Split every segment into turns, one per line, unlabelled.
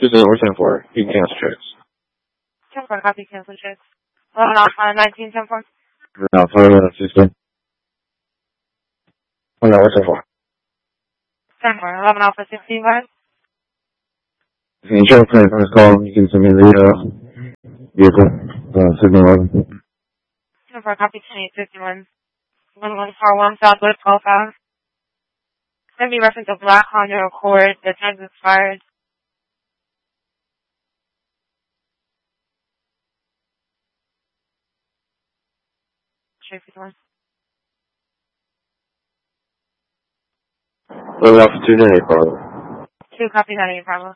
Just we're 10-4. You can cancel checks.
10-4, copy, cancel checks. 11 Alpha, 19, 10-4.
Alpha, 16. Oh, no, we're 10-4.
10-4, 11 Alpha, 16, go ahead.
If you insurance claim from this call, you can send me the vehicle, Signal 11.
10-4, copy, 2851. 1141 Southwest 12 Ave. Send me reference of black Honda Accord. The time's expired. Tracy
11 Alpha 2, no problem.
2, copy, not any problem.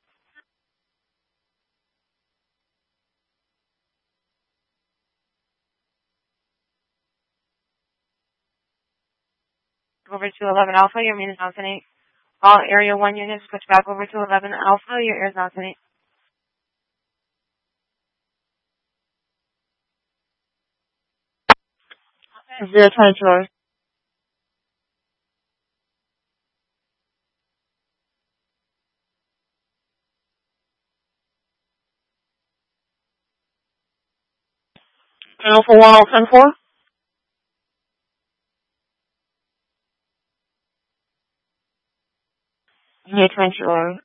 Over to 11 Alpha, your mean is now 10-8. All Area 1 units switch back over to 11 Alpha, your air is now 10-8. Okay. 022. Channel for 10-4. 022.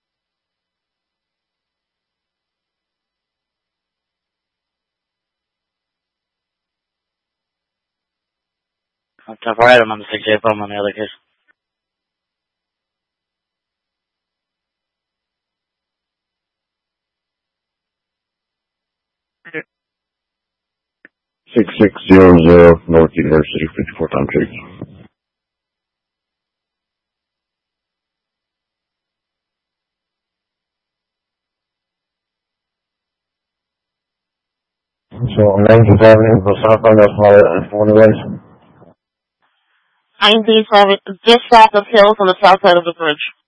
10-4, I'm on the 6 I'm on the other case.
Okay. 6600 North University, 54 Tom Creek. So, 19th Avenue, go southbound, that's one of the ways.
19th Avenue, just south of Hills on the south side of the bridge.